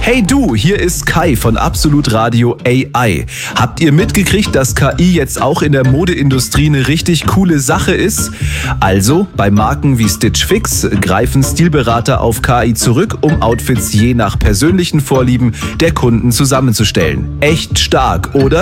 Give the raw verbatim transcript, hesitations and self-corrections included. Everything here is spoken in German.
Hey du, hier ist Kai von Absolut Radio A I. Habt ihr mitgekriegt, dass K I jetzt auch in der Modeindustrie eine richtig coole Sache ist? Also, bei Marken wie Stitch Fix greifen Stilberater auf K I zurück, um Outfits je nach persönlichen Vorlieben der Kunden zusammenzustellen. Echt stark, oder?